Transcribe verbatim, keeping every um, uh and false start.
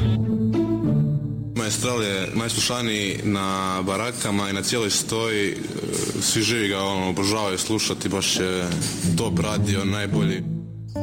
Maestral je najslušaniji na barakama i na cijeloj stoji. Svi živi ga ono, obožavaju slušati, baš je top radio, najbolji.